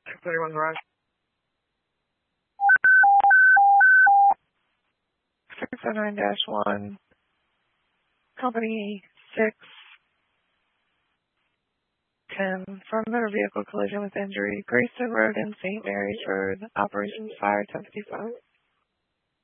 31 Garage. 609-1, Company 610, from motor vehicle collision with injury, Greystone Road and St. Mary's Road, operations fire 1055.